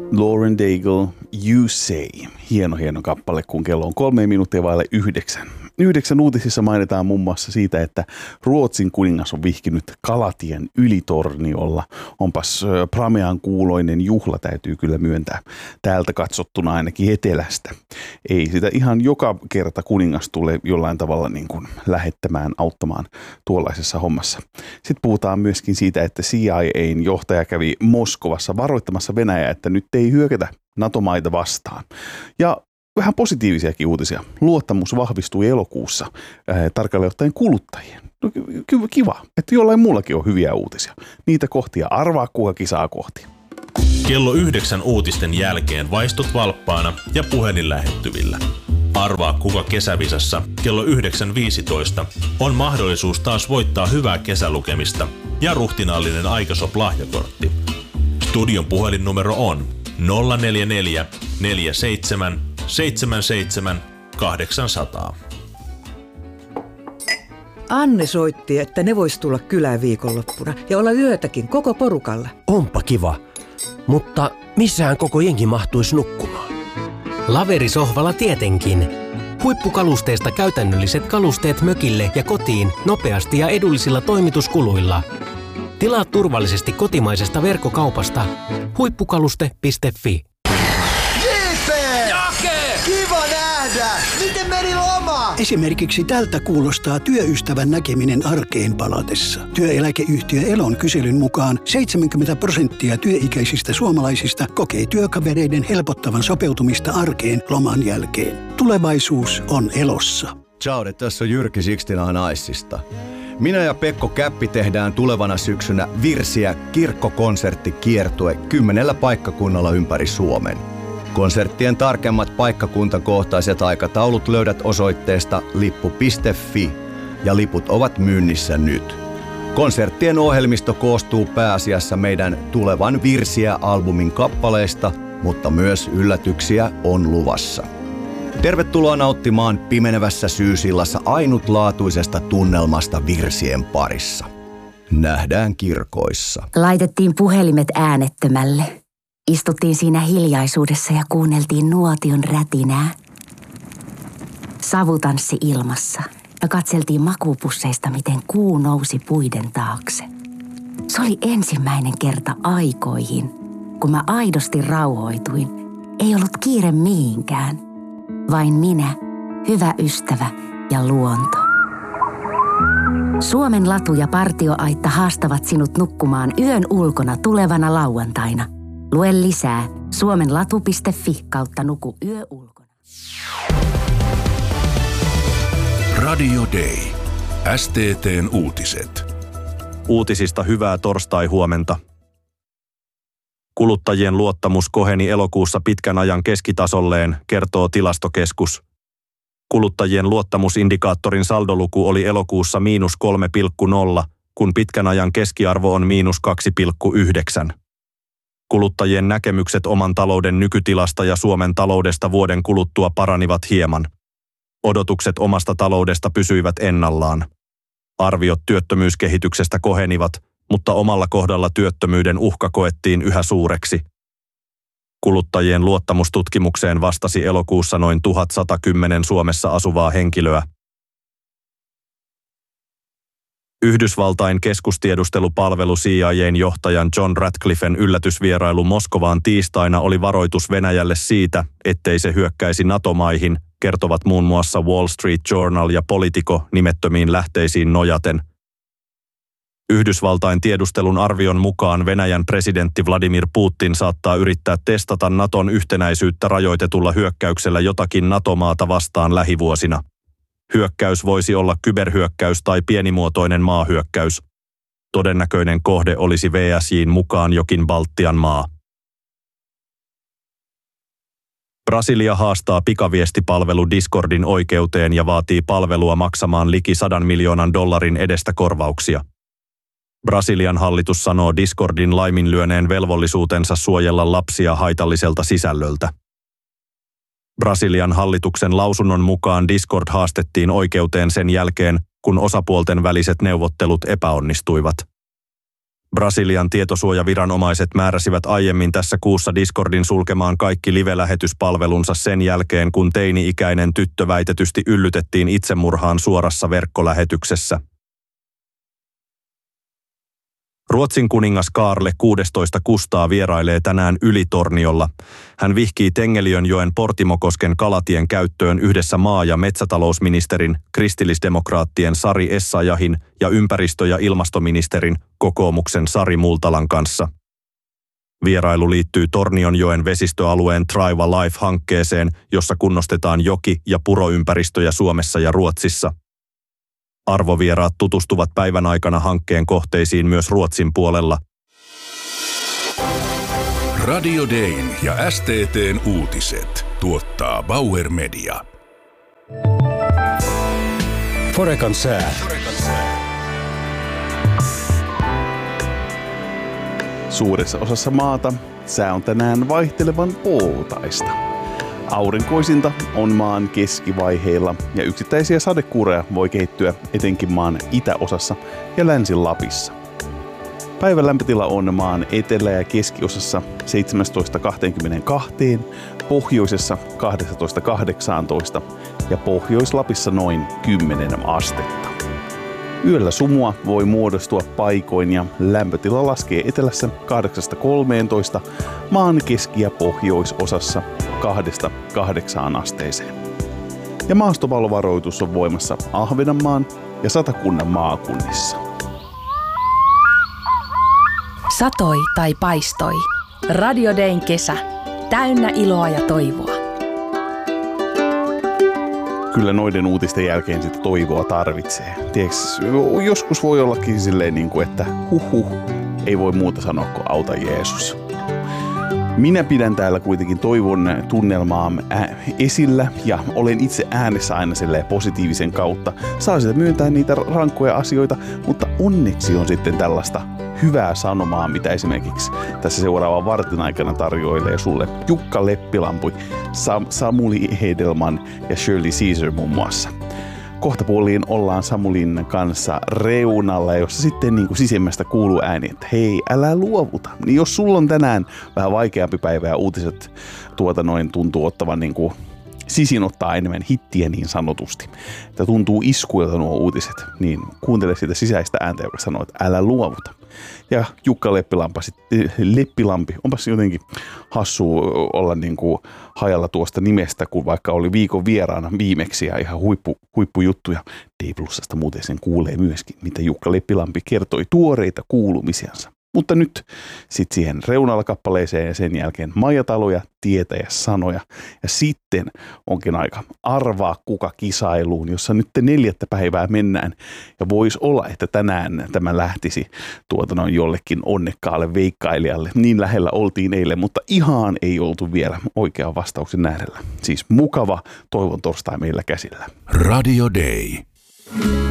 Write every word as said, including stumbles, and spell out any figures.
Lauren Daigle, You Say. Hieno, hieno kappale, kun kello on kolme minuuttia vaille yhdeksän. Yhdeksän uutisissa mainitaan muun muassa siitä, että Ruotsin kuningas on vihkinyt Kalatien ylitorniolla. Onpas pramean kuuloinen juhla, täytyy kyllä myöntää. Täältä katsottuna ainakin etelästä. Ei sitä ihan joka kerta kuningas tulee jollain tavalla niin kuin lähettämään, auttamaan tuollaisessa hommassa. Sitten puhutaan myöskin siitä, että C I A:n johtaja kävi Moskovassa varoittamassa Venäjää, että nyt ei hyökätä NATO-maita vastaan. Ja vähän positiivisiakin uutisia. Luottamus vahvistui elokuussa äh, tarkalleen ottaen kuluttajien. No, kiva, että jollain muullakin on hyviä uutisia. Niitä kohtia arvaa kuka kisaa kohti. Kello yhdeksän uutisten jälkeen vaistut valppaana ja puhelin lähettyvillä. Arvaa kuka kesävisassa kello yhdeksän viisitoista on mahdollisuus taas voittaa hyvää kesälukemista ja ruhtinaallinen Aikasop-lahjakortti. Studion puhelinnumero on nolla neljä neljä neljä seitsemän seitsemän seitsemän kahdeksan nolla nolla. Anne soitti, että ne vois tulla kylään viikonloppuna ja olla yötäkin koko porukalla. Onpa kiva, mutta missähän koko jengi mahtuisi nukkumaan? Laverisohvalla tietenkin. Huippukalusteista käytännölliset kalusteet mökille ja kotiin nopeasti ja edullisilla toimituskuluilla. Tilaa turvallisesti kotimaisesta verkkokaupasta huippukaluste piste fi. Kiva nähdä! Miten meni loma? Esimerkiksi tältä kuulostaa työystävän näkeminen arkeen palatessa. Työeläkeyhtiö Elon kyselyn mukaan seitsemänkymmentä prosenttia työikäisistä suomalaisista kokee työkavereiden helpottavan sopeutumista arkeen loman jälkeen. Tulevaisuus on Elossa. Ciao, tässä on Jyrki Sixty-Nine Icesta. Minä ja Pekko Käppi tehdään tulevana syksynä Virsiä kirkkokonserttikiertue kymmenellä paikkakunnalla ympäri Suomen. Konserttien tarkemmat paikkakuntakohtaiset aikataulut löydät osoitteesta lippu piste fi ja liput ovat myynnissä nyt. Konserttien ohjelmisto koostuu pääasiassa meidän tulevan Virsiä-albumin kappaleista, mutta myös yllätyksiä on luvassa. Tervetuloa nauttimaan pimenevässä syysillassa ainutlaatuisesta tunnelmasta virsien parissa. Nähdään kirkoissa. Laitettiin puhelimet äänettömälle. Istuttiin siinä hiljaisuudessa ja kuunneltiin nuotion rätinää. Savu tanssi ilmassa ja katseltiin makupusseista, miten kuu nousi puiden taakse. Se oli ensimmäinen kerta aikoihin, kun mä aidosti rauhoituin. Ei ollut kiire mihinkään. Vain minä, hyvä ystävä ja luonto. Suomen latu ja partioaitta haastavat sinut nukkumaan yön ulkona tulevana lauantaina. Lue lisää suomenlatu piste fi kautta nuku yö ulkona. Radio Day. S T T:n uutiset. Uutisista hyvää torstai-huomenta. Kuluttajien luottamus koheni elokuussa pitkän ajan keskitasolleen, kertoo Tilastokeskus. Kuluttajien luottamusindikaattorin saldoluku oli elokuussa miinus kolme pilkku nolla, kun pitkän ajan keskiarvo on miinus kaksi pilkku yhdeksän. Kuluttajien näkemykset oman talouden nykytilasta ja Suomen taloudesta vuoden kuluttua paranivat hieman. Odotukset omasta taloudesta pysyivät ennallaan. Arviot työttömyyskehityksestä kohenivat, mutta omalla kohdalla työttömyyden uhka koettiin yhä suureksi. Kuluttajien luottamustutkimukseen vastasi elokuussa noin tuhatsata kymmenen Suomessa asuvaa henkilöä. Yhdysvaltain keskustiedustelupalvelu C I A:n johtajan John Ratcliffen yllätysvierailu Moskovaan tiistaina oli varoitus Venäjälle siitä, ettei se hyökkäisi NATO-maihin, kertovat muun muassa Wall Street Journal ja Politico nimettömiin lähteisiin nojaten. Yhdysvaltain tiedustelun arvion mukaan Venäjän presidentti Vladimir Putin saattaa yrittää testata Naton yhtenäisyyttä rajoitetulla hyökkäyksellä jotakin NATO-maata vastaan lähivuosina. Hyökkäys voisi olla kyberhyökkäys tai pienimuotoinen maahyökkäys. Todennäköinen kohde olisi V S J:n mukaan jokin Baltian maa. Brasilia haastaa pikaviestipalvelu Discordin oikeuteen ja vaatii palvelua maksamaan liki sadan miljoonan dollarin edestä korvauksia. Brasilian hallitus sanoo Discordin laiminlyöneen velvollisuutensa suojella lapsia haitalliselta sisällöltä. Brasilian hallituksen lausunnon mukaan Discord haastettiin oikeuteen sen jälkeen, kun osapuolten väliset neuvottelut epäonnistuivat. Brasilian tietosuojaviranomaiset määräsivät aiemmin tässä kuussa Discordin sulkemaan kaikki live-lähetyspalvelunsa sen jälkeen, kun teini-ikäinen tyttö väitetysti yllytettiin itsemurhaan suorassa verkkolähetyksessä. Ruotsin kuningas Kaarle kuudestoista Kustaa vierailee tänään Ylitorniolla. Hän vihkii Tengeliönjoen Portimokosken kalatien käyttöön yhdessä maa- ja metsätalousministerin, kristillisdemokraattien Sari Essayahin ja ympäristö- ja ilmastoministerin, kokoomuksen Sari Multalan kanssa. Vierailu liittyy Tornionjoen vesistöalueen Thrive Life-hankkeeseen, jossa kunnostetaan joki- ja puroympäristöjä Suomessa ja Ruotsissa. Arvovieraat tutustuvat päivän aikana hankkeen kohteisiin myös Ruotsin puolella. Radio Dayn ja S T T:n uutiset tuottaa Bauer Media. Forekan sää. Suuressa osassa maata sää on tänään vaihtelevan poutaista. Aurinkoisinta on maan keskivaiheilla ja yksittäisiä sadekuureja voi kehittyä etenkin maan itäosassa ja Länsi-Lapissa. Päivän lämpötila on maan etelä- ja keskiosassa seitsemäntoista kaksikymmentäkaksi, pohjoisessa kaksitoista kahdeksantoista ja Pohjois-Lapissa noin kymmenen astetta. Yöllä sumua voi muodostua paikoin ja lämpötila laskee etelässä kahdeksasta kolmeentoista, maan keski- ja pohjoisosassa kahdesta kahdeksaan asteeseen. Ja maastopallovaroitus on voimassa Ahvenanmaan ja Satakunnan maakunnissa. Satoi tai paistoi. Radio Dayn kesä. Täynnä iloa ja toivoa. Kyllä noiden uutisten jälkeen sitä toivoa tarvitsee. Tiedätkö, joskus voi ollakin silleen, niin kuin, että huhhuh, ei voi muuta sanoa kuin auta Jeesus. Minä pidän täällä kuitenkin toivon tunnelmaa esillä ja olen itse äänessä aina silleen positiivisen kautta. Saa sitä myöntää niitä rankkoja asioita, mutta onneksi on sitten tällaista hyvää sanomaa, mitä esimerkiksi tässä seuraavan vartin aikana tarjoilee sulle Jukka Leppilampi, Sam- Samuli Hedelman ja Shirley Caesar muun muassa. Kohtapuoliin ollaan Samulin kanssa reunalla, jossa sitten niin kuin sisimmästä kuuluu ääni, että hei, älä luovuta. Niin jos sulla on tänään vähän vaikeampi päivä ja uutiset tuota noin tuntuu ottavan niin kuin sisin ottaa enemmän hittiä niin sanotusti, että tuntuu iskuilta nuo uutiset, niin kuuntele sitä sisäistä ääntä, joka sanoo, että älä luovuta. Ja Jukka Leppilampi, Leppilampi, onpas jotenkin hassu olla niin kuin hajalla tuosta nimestä, kun vaikka oli viikon vieraana viimeksi ja ihan huippu, huippujuttuja. D Plusasta muuten sen kuulee myöskin, mitä Jukka Leppilampi kertoi tuoreita kuulumisiansa. Mutta nyt sitten siihen reunalla kappaleeseen ja sen jälkeen majataloja, tietä ja sanoja. Ja sitten onkin aika arvaa kuka kisailuun, jossa nyt neljättä päivää mennään. Ja voisi olla, että tänään tämä lähtisi tuota noin jollekin onnekkaalle veikkailijalle. Niin lähellä oltiin eilen, mutta ihan ei oltu vielä oikean vastauksen äärellä. Siis mukava toivon torstai meillä käsillä. Radio Day.